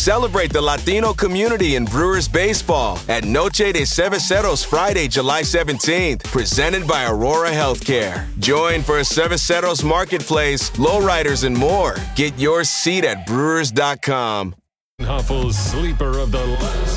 Celebrate the Latino community in Brewers baseball at Noche de Cerveceros Friday, July 17th, presented by Aurora Healthcare. Join for a Cerveceros marketplace, lowriders, and more. Get your seat at brewers.com. Huffle's sleeper of the last